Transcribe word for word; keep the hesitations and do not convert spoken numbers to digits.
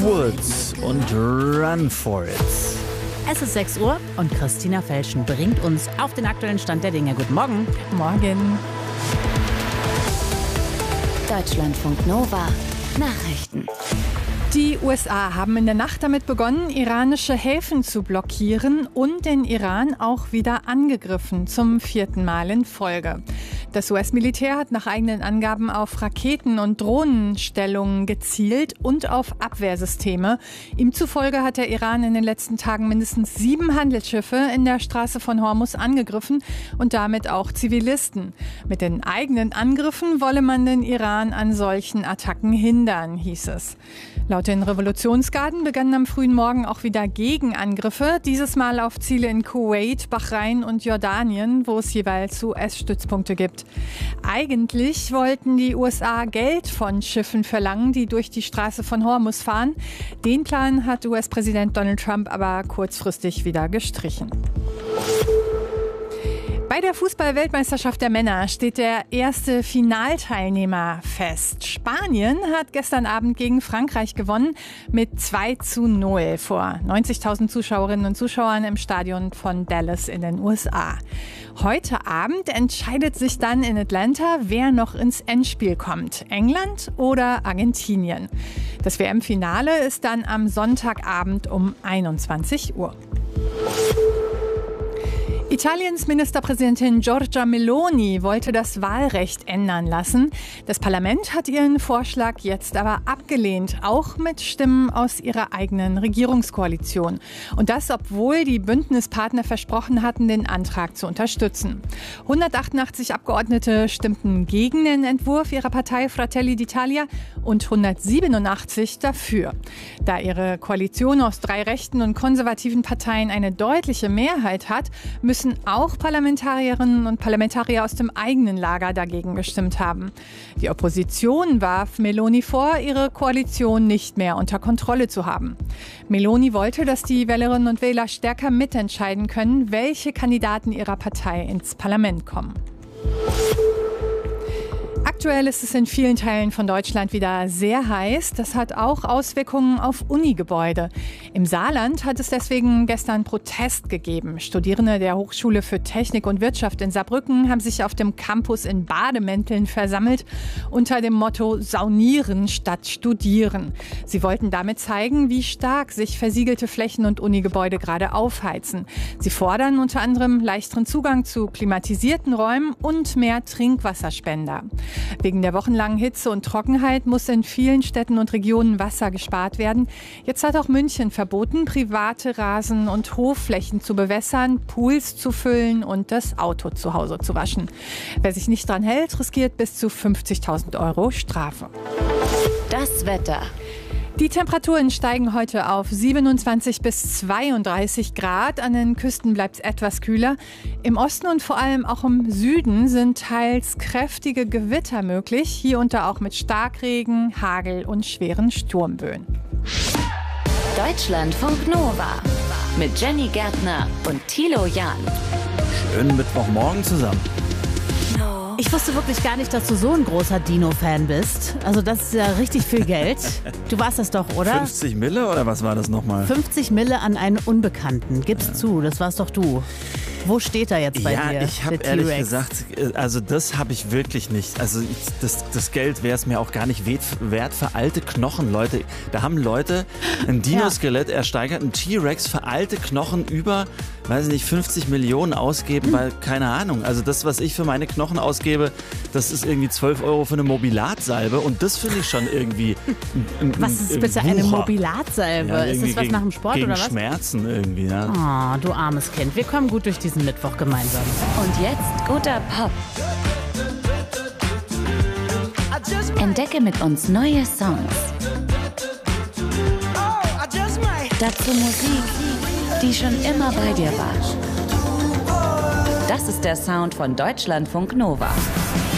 Woods und Run for It. Es ist sechs Uhr und Christina Felschen bringt uns auf den aktuellen Stand der Dinge. Guten Morgen. Morgen. Deutschlandfunk Nova Nachrichten. Die U S A haben in der Nacht damit begonnen, iranische Häfen zu blockieren und den Iran auch wieder angegriffen, zum vierten Mal in Folge. Das U S-Militär hat nach eigenen Angaben auf Raketen- und Drohnenstellungen gezielt und auf Abwehrsysteme. Ihm zufolge hat der Iran in den letzten Tagen mindestens sieben Handelsschiffe in der Straße von Hormuz angegriffen und damit auch Zivilisten. Mit den eigenen Angriffen wolle man den Iran an solchen Attacken hindern, hieß es. Laut den Revolutionsgarden begannen am frühen Morgen auch wieder Gegenangriffe, dieses Mal auf Ziele in Kuwait, Bahrain und Jordanien, wo es jeweils U S-Stützpunkte gibt. Eigentlich wollten die U S A Geld von Schiffen verlangen, die durch die Straße von Hormuz fahren. Den Plan hat U S-Präsident Donald Trump aber kurzfristig wieder gestrichen. Bei der Fußball-Weltmeisterschaft der Männer steht der erste Finalteilnehmer fest. Spanien hat gestern Abend gegen Frankreich gewonnen mit zwei zu null vor neunzigtausend Zuschauerinnen und Zuschauern im Stadion von Dallas in den U S A. Heute Abend entscheidet sich dann in Atlanta, wer noch ins Endspiel kommt. England oder Argentinien. Das W M-Finale ist dann am Sonntagabend um einundzwanzig Uhr. Italiens Ministerpräsidentin Giorgia Meloni wollte das Wahlrecht ändern lassen. Das Parlament hat ihren Vorschlag jetzt aber abgelehnt, auch mit Stimmen aus ihrer eigenen Regierungskoalition. Und das, obwohl die Bündnispartner versprochen hatten, den Antrag zu unterstützen. hundertachtundachtzig Abgeordnete stimmten gegen den Entwurf ihrer Partei Fratelli d'Italia und hundertsiebenundachtzig dafür. Da ihre Koalition aus drei rechten und konservativen Parteien eine deutliche Mehrheit hat, müssen auch Parlamentarierinnen und Parlamentarier aus dem eigenen Lager dagegen gestimmt haben. Die Opposition warf Meloni vor, ihre Koalition nicht mehr unter Kontrolle zu haben. Meloni wollte, dass die Wählerinnen und Wähler stärker mitentscheiden können, welche Kandidaten ihrer Partei ins Parlament kommen. Aktuell ist es in vielen Teilen von Deutschland wieder sehr heiß. Das hat auch Auswirkungen auf Unigebäude. Im Saarland hat es deswegen gestern Protest gegeben. Studierende der Hochschule für Technik und Wirtschaft in Saarbrücken haben sich auf dem Campus in Bademänteln versammelt unter dem Motto Saunieren statt Studieren. Sie wollten damit zeigen, wie stark sich versiegelte Flächen und Unigebäude gerade aufheizen. Sie fordern unter anderem leichteren Zugang zu klimatisierten Räumen und mehr Trinkwasserspender. Wegen der wochenlangen Hitze und Trockenheit muss in vielen Städten und Regionen Wasser gespart werden. Jetzt hat auch München verboten, private Rasen- und Hofflächen zu bewässern, Pools zu füllen und das Auto zu Hause zu waschen. Wer sich nicht dran hält, riskiert bis zu fünfzigtausend Euro Strafe. Das Wetter. Die Temperaturen steigen heute auf siebenundzwanzig bis zweiunddreißig Grad. An den Küsten bleibt es etwas kühler. Im Osten und vor allem auch im Süden sind teils kräftige Gewitter möglich. Hier unter auch mit Starkregen, Hagel und schweren Sturmböen. Deutschlandfunk Nova mit Jenny Gärtner und Thilo Jahn. Schönen Mittwochmorgen zusammen. Ich wusste wirklich gar nicht, dass du so ein großer Dino-Fan bist. Also das ist ja richtig viel Geld. Du warst das doch, oder? fünfzig Mille oder was war das nochmal? fünfzig Mille an einen Unbekannten. Gib's ja. zu, das warst doch du. Wo steht er jetzt bei ja, dir? Ja, ich habe ehrlich gesagt, also das habe ich wirklich nicht. Also ich, das, das Geld wäre es mir auch gar nicht wert für alte Knochen, Leute. Da haben Leute ein Dinoskelett ja. ersteigert, ein T-Rex für alte Knochen über, weiß ich nicht, fünfzig Millionen ausgeben, hm. weil, keine Ahnung. Also das, was ich für meine Knochen ausgebe, das ist irgendwie zwölf Euro für eine Mobilatsalbe und das finde ich schon irgendwie ein, ein, Was ist ein bitte Wucher. Eine Mobilatsalbe? Ja, ist das was gegen, nach dem Sport gegen oder was? Schmerzen irgendwie, ja. Oh, du armes Kind. Wir kommen gut durch diesen Mittwoch gemeinsam. Und jetzt guter Pop. Entdecke mit uns neue Songs. Dazu Musik, die schon immer bei dir war. Das ist der Sound von Deutschlandfunk Nova.